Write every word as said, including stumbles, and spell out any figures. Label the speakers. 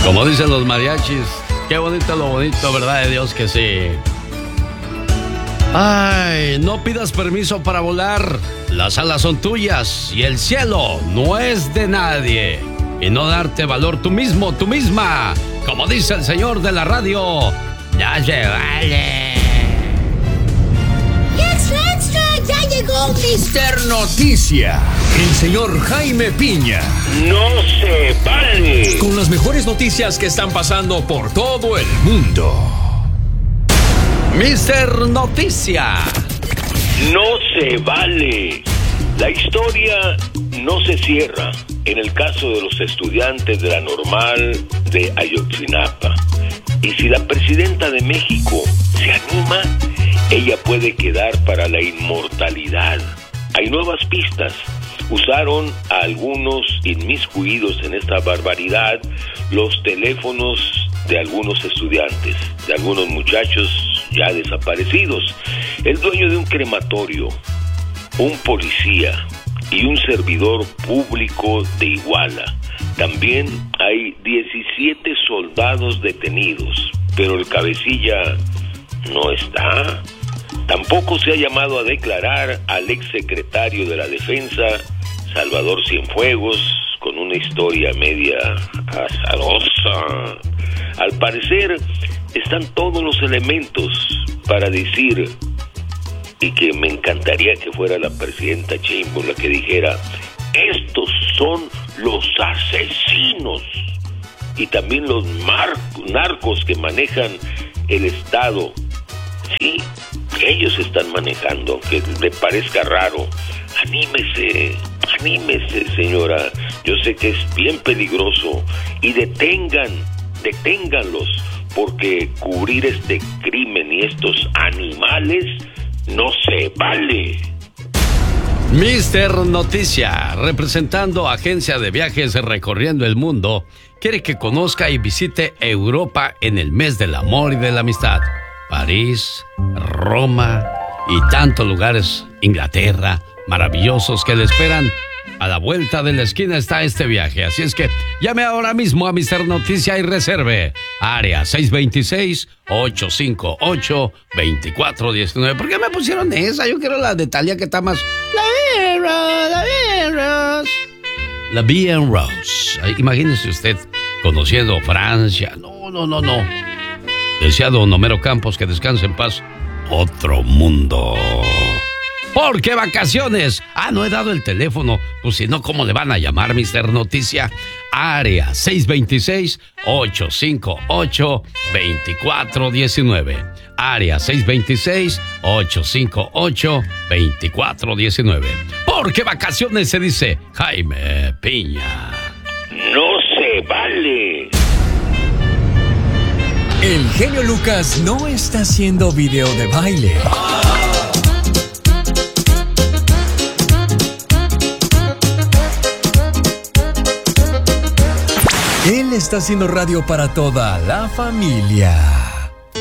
Speaker 1: Como dicen los mariachis, qué bonito lo bonito, ¿verdad de Dios que sí? Ay, no pidas permiso para volar. Las alas son tuyas y el cielo no es de nadie. Y no darte valor tú mismo, tú misma. Como dice el señor de la radio, ya se vale.
Speaker 2: ¡Extra, extra! ¡Ya llegó
Speaker 3: mister Noticia! El señor Jaime Piña.
Speaker 4: ¡No se vale!
Speaker 3: Con las mejores noticias que están pasando por todo el mundo.
Speaker 1: mister Noticia.
Speaker 4: No se vale. La historia no se cierra en el caso de los estudiantes de la Normal de Ayotzinapa. Y si la presidenta de México se anima, ella puede quedar para la inmortalidad. Hay nuevas pistas. Usaron a algunos inmiscuidos en esta barbaridad los teléfonos de algunos estudiantes, de algunos muchachos ya desaparecidos. El dueño de un crematorio, un policía y un servidor público de Iguala. También hay diecisiete soldados detenidos, pero el cabecilla no está. Tampoco se ha llamado a declarar al exsecretario de la Defensa, Salvador Cienfuegos, con una historia media azarosa. Al parecer, están todos los elementos para decir, y que me encantaría que fuera la presidenta Sheinbaum la que dijera, estos son los asesinos y también los mar- narcos que manejan el Estado. Sí, ellos están manejando, aunque le parezca raro. Anímese, anímese, señora. Yo sé que es bien peligroso y detengan, deténganlos, porque cubrir este crimen y estos animales no se vale.
Speaker 1: mister Noticia, representando agencia de viajes recorriendo el mundo, quiere que conozca y visite Europa en el mes del amor y de la amistad. París, Roma y tantos lugares, Inglaterra, maravillosos que le esperan. A la vuelta de la esquina está este viaje, así es que llame ahora mismo a mister Noticia y reserve área seis dos seis, ocho cinco ocho, dos cuatro uno nueve. ¿Por qué me pusieron esa? Yo quiero la de Talia, que está más... La Bien Rose, la Bien Rose. La Bien Rose. Ay, imagínese usted conociendo Francia. No, no, no, no. Decía don Homero Campos, que descanse en paz. Otro mundo. ¿Por qué vacaciones? Ah, no he dado el teléfono. Pues si no, ¿cómo le van a llamar, mister Noticia? Área seis dos seis, ocho cinco ocho, dos cuatro uno nueve. Área seis dos seis, ocho cinco ocho, dos cuatro uno nueve. ¿Por qué vacaciones? Se dice Jaime Piña.
Speaker 4: No se vale.
Speaker 3: El genio Lucas no está haciendo video de baile. Él está haciendo radio para toda la familia.